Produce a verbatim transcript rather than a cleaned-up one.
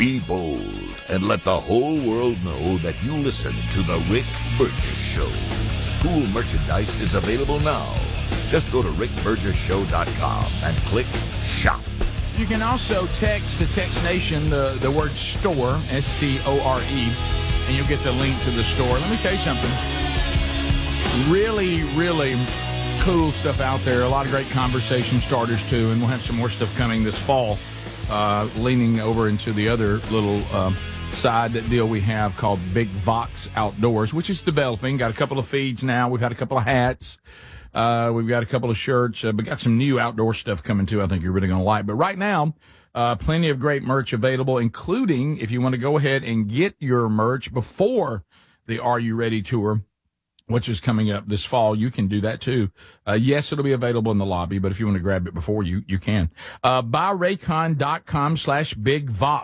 Be bold and let the whole world know that you listen to The Rick Burgess Show. Cool merchandise is available now. Just go to rick burgess show dot com and click shop. You can also text to Text Nation the, the word store, S T O R E, and you'll get the link to the store. Let me tell you something. Really, really cool stuff out there. A lot of great conversation starters, too, and we'll have some more stuff coming this fall, uh, leaning over into the other little uh, side deal we have called Big Vox Outdoors, which is developing. Got a couple of feeds now. We've had a couple of hats. Uh, we've got a couple of shirts. Uh, we got some new outdoor stuff coming, too, I think you're really going to like. But right now, uh, plenty of great merch available, including if you want to go ahead and get your merch before the Are You Ready tour, which is coming up this fall, you can do that, too. Uh, yes, it'll be available in the lobby, but if you want to grab it before, you you can. Uh, buy raycon dot com slash big vox.